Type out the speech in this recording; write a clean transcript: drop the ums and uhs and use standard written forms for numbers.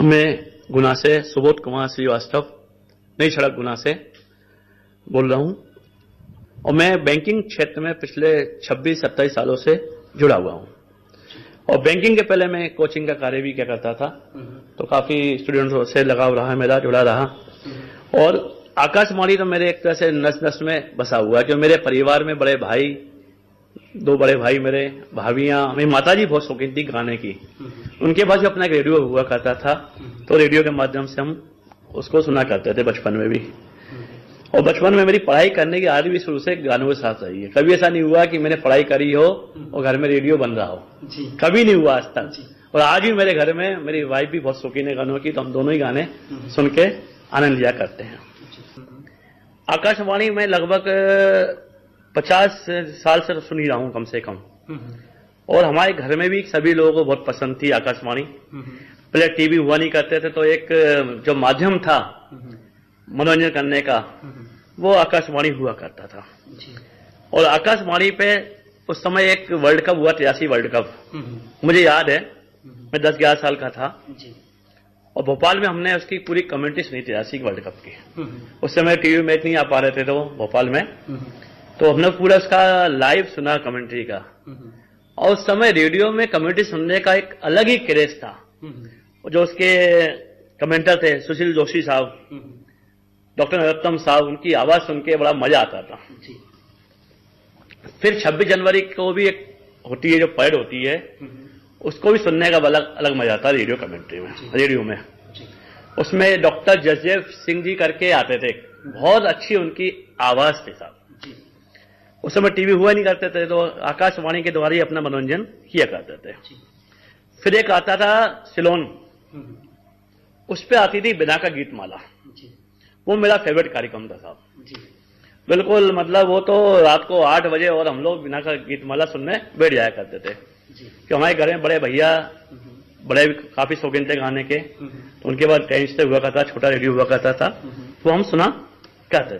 मैं गुना से सुबोध कुमार श्रीवास्तव नई सड़क गुना से बोल रहा हूं और मैं बैंकिंग क्षेत्र में पिछले 26-27 सालों से जुड़ा हुआ हूं और बैंकिंग के पहले मैं कोचिंग का कार्य भी क्या करता था, तो काफी स्टूडेंट्सों से लगाव रहा, मेरा जुड़ा रहा। और आकाशवाणी तो मेरे एक तरह से नस नस में बसा हुआ है, जो मेरे परिवार में बड़े भाई, 2 बड़े भाई मेरे, भाभियां, मेरी माताजी बहुत शौकीन थी गाने की। उनके पास भी अपना एक रेडियो हुआ करता था, तो रेडियो के माध्यम से हम उसको सुना करते थे बचपन में भी। और बचपन में मेरी पढ़ाई करने की आदत भी शुरू से गानों के साथ रही है। कभी ऐसा नहीं हुआ कि मैंने पढ़ाई करी हो और घर में रेडियो बन रहा हो, कभी नहीं हुआ आज तक। और आज भी मेरे घर में मेरी वाइफ भी बहुत शौकीन है गानों की, तो हम दोनों ही गाने सुन के आनंद लिया करते हैं। आकाशवाणी में लगभग 50 साल से सुन ही रहा हूं कम से कम। और हमारे घर में भी सभी लोगों को बहुत पसंद थी आकाशवाणी। पहले टीवी हुआ नहीं करते थे, तो एक जो माध्यम था मनोरंजन करने का, वो आकाशवाणी हुआ करता था। और आकाशवाणी पे उस समय एक वर्ल्ड कप हुआ, 83 वर्ल्ड कप, मुझे याद है, मैं 10-11 साल का था। और भोपाल में हमने उसकी पूरी कमेंट्री सुनी 83 वर्ल्ड कप की। उस समय टीवी मैच नहीं आ पा रहे थे तो भोपाल में, तो हमने पूरा उसका लाइव सुना कमेंट्री का। और उस समय रेडियो में कमेंट्री सुनने का एक अलग ही क्रेज था। जो उसके कमेंटर थे सुशील जोशी साहब, डॉक्टर नरोत्तम साहब, उनकी आवाज सुन के बड़ा मजा आता था। फिर 26 जनवरी को भी एक होती है, जो परेड होती है, उसको भी सुनने का अलग अलग मजा आता है रेडियो कमेंट्री में, रेडियो में। उसमें डॉक्टर जसदेव सिंह जी करके आते थे, बहुत अच्छी उनकी आवाज थी साहब। उस समय टीवी हुआ नहीं करते थे, तो आकाशवाणी के द्वारा ही अपना मनोरंजन किया करते थे। फिर एक आता था सिलोन, उस पे आती थी बिना का गीत माला, वो मेरा फेवरेट कार्यक्रम था साहब। बिल्कुल, मतलब वो तो रात को 8 बजे और हम लोग बिना का गीत माला सुनने बैठ जाया करते थे। कि हमारे घर में बड़े भैया बड़े काफी शौकीन थे गाने के, तो उनके बाद टेंस से हुआ करता, छोटा रेडियो हुआ करता था, तो हम सुना करते थे।